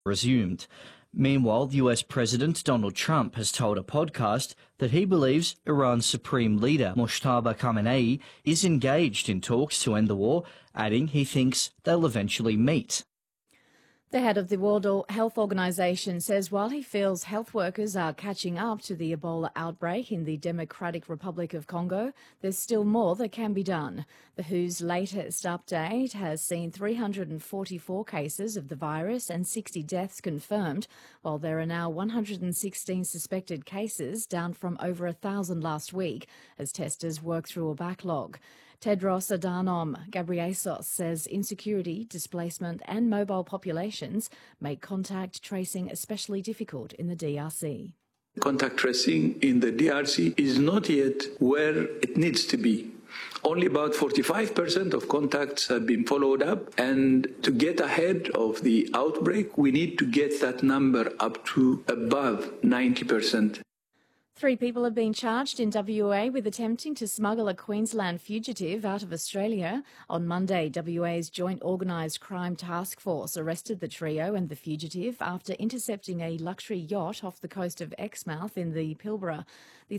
resumed. Meanwhile, US President Donald Trump has told a podcast that he believes Iran's supreme leader, Mojtaba Khamenei, is engaged in talks to end the war, adding he thinks they'll eventually meet. The head of the World Health Organization says while he feels health workers are catching up to the Ebola outbreak in the Democratic Republic of Congo, there's still more that can be done. The WHO's latest update has seen 344 cases of the virus and 60 deaths confirmed, while there are now 116 suspected cases, down from over 1,000 last week, as testers work through a backlog. Tedros Adhanom Ghebreyesus says insecurity, displacement and mobile populations make contact tracing especially difficult in the DRC. Contact tracing in the DRC is not yet where it needs to be. Only about 45% of contacts have been followed up, and to get ahead of the outbreak, we need to get that number up to above 90%. 3 people have been charged in WA with attempting to smuggle a Queensland fugitive out of Australia. On Monday, WA's Joint Organised Crime Task Force arrested the trio and the fugitive after intercepting a luxury yacht off the coast of Exmouth in the Pilbara. The